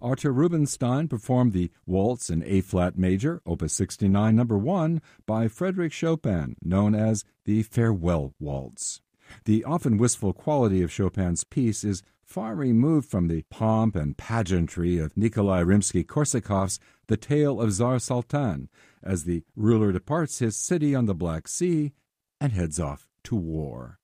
Artur Rubinstein performed the Waltz in A-flat major, Opus 69, No. 1, by Frédéric Chopin, known as the Farewell Waltz. The often wistful quality of Chopin's piece is far removed from the pomp and pageantry of Nikolai Rimsky-Korsakov's The Tale of Tsar Sultan, as the ruler departs his city on the Black Sea and heads off to war.